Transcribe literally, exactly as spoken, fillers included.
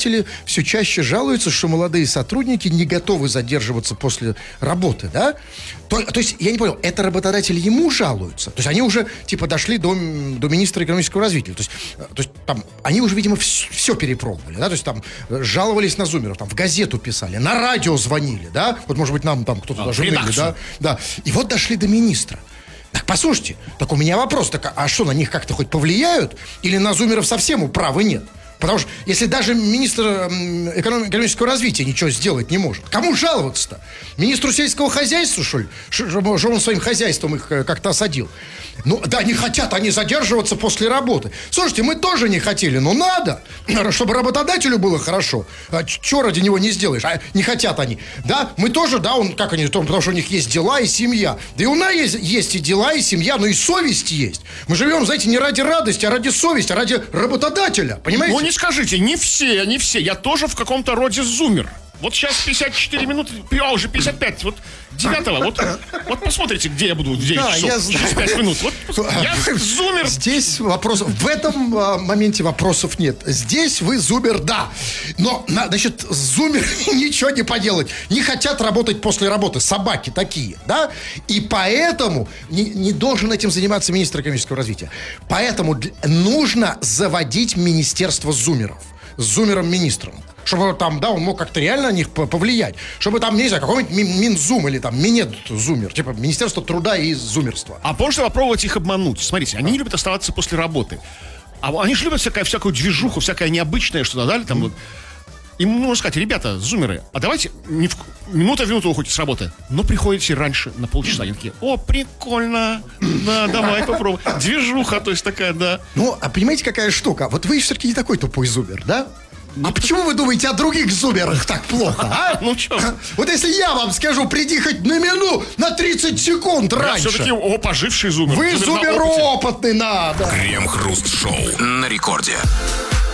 работодатели все чаще жалуются, что молодые сотрудники не готовы задерживаться после работы, да? То, то есть, я не понял, это работодатели ему жалуются? То есть, они уже, типа, дошли до, до министра экономического развития. То есть, то есть там, они уже, видимо, все, все перепробовали, да? То есть, там, жаловались на зумеров, там, в газету писали, на радио звонили, да? Вот, может быть, нам там кто-то а, даже ныли, да? Да. И вот дошли до министра. Так, послушайте, так у меня вопрос, так, а что, на них как-то хоть повлияют? Или на зумеров совсем управы нет? Потому что если даже министр эконом- экономического развития ничего сделать не может, кому жаловаться-то? Министру сельского хозяйства, что ли? Что он своим хозяйством их как-то осадил? Ну, да, не хотят они задерживаться после работы. Слушайте, мы тоже не хотели, но надо, чтобы работодателю было хорошо. А чего ради него не сделаешь? А не хотят они. Да, мы тоже, да, он, как они, потому что у них есть дела и семья. Да и у нас есть, есть и дела, и семья, но и совесть есть. Мы живем, знаете, не ради радости, а ради совести, а ради работодателя, понимаете? Ну, не скажите, не все, не все. Я тоже в каком-то роде зумер. Вот сейчас пятьдесят четыре минуты, а уже пятьдесят пять, вот девятого, вот, вот посмотрите, где я буду в девять да, часов, я знаю. через пять минут. Вот, я зумер. Здесь вопросов, в этом а, моменте вопросов нет. Здесь вы зумер, да. Но, на, значит, зумер ничего не поделать. Не хотят работать после работы. Собаки такие, да? И поэтому не, не должен этим заниматься министр экономического развития. Поэтому нужно заводить министерство зумеров. С зумером-министром. Чтобы там, да, он мог как-то реально на них повлиять. Чтобы там, не знаю, какой-нибудь Минзум или там Минет-зумер. Типа Министерство труда и зумерства. А можно попробовать их обмануть. Смотрите, они не любят оставаться после работы. А они же любят всякое, всякую движуху, всякое необычное, что-то, да, там вот. Им можно сказать, ребята, зумеры, а давайте не в... минута в минуту уходите с работы, но приходите раньше на полчаса. Они такие, о, прикольно, да, давай попробуем. Движуха, то есть такая, да. Ну, а понимаете, какая штука? Вот вы все-таки не такой тупой зумер, да? А почему вы думаете о других зумерах так плохо, а? Ну, что? Вот если я вам скажу, приди хоть на минуту, на тридцать секунд раньше. Все-таки, о, поживший зумер. Вы зумер опытный, надо. Крем-хруст-шоу на рекорде.